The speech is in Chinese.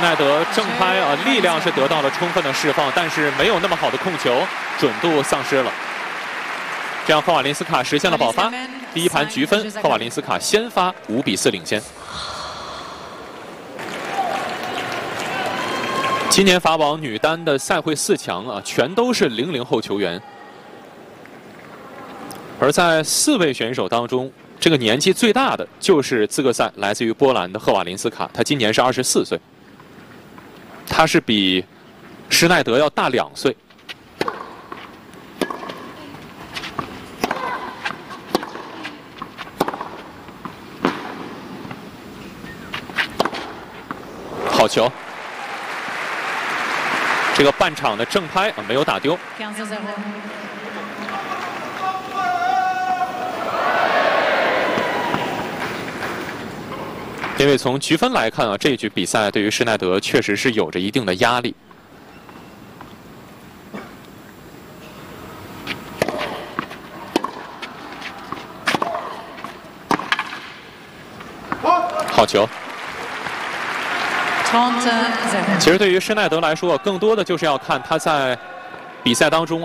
奈德正拍力量是得到了充分的释放，但是没有那么好的控球，准度丧失了。这样，赫瓦林斯卡实现了保发，第一盘局分，赫瓦林斯卡先发5比4领先。今年法网女单的赛会4强全都是00后球员，而在4位选手当中，这个年纪最大的就是资格赛来自于波兰的赫瓦林斯卡，她今年是24岁，她是比施耐德要大2岁。好球！这个半场的正拍没有打丢。因为从局分来看这一局比赛对于施耐德确实是有着一定的压力。好球！其实对于施耐德来说，更多的就是要看他在比赛当中